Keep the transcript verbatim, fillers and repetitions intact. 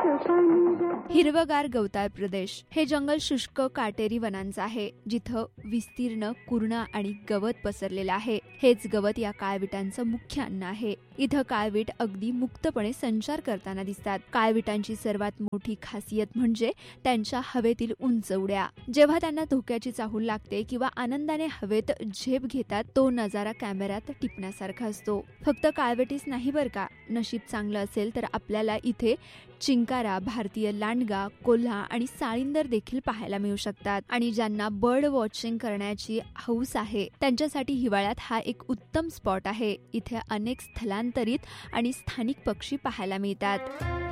हिरवगार गवताळ प्रदेश. हे जंगल शुष्क काटेरी वनांचं आहे, जिथं विस्तीर्ण कुरणा आणि गवत पसरलेलं आहे. हेच गवत या काळविटांचं मुख्य अन्न आहे. इथं काळवीट अगदी मुक्तपणे संचार करताना दिसतात. काळविटांची सर्वात मोठी खासियत म्हणजे त्यांच्या हवेतील उंच उड्या. जेव्हा त्यांना धोक्याची चाहूल लागते किंवा आनंदाने हवेत झेप घेतात, तो नजारा कॅमेऱ्यात टिपण्यासारखा असतो. फक्त काळविटीच नाही बरं का, नशीब चांगलं असेल तर आपल्याला इथे चिंकारा, भारतीय लांडगा, कोल्हा आणि साळींदर देखील पाहायला मिळू शकतात. आणि ज्यांना बर्ड वॉचिंग करण्याची हौस आहे त्यांच्यासाठी हिवाळ्यात हा एक उत्तम स्पॉट आहे. इथे अनेक स्थलांतरित आणि स्थानिक पक्षी पाहायला मिळतात.